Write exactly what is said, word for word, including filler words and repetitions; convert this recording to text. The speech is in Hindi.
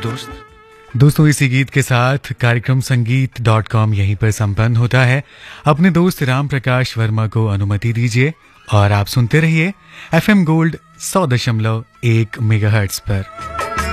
दोस्त। दोस्तों, इसी गीत के साथ कार्यक्रम संगीत डॉट कॉम यहीं पर संपन्न होता है। अपने दोस्त राम प्रकाश वर्मा को अनुमति दीजिए और आप सुनते रहिए एफ एम गोल्ड सौ दशमलव एक मेगाहर्ट्ज पर।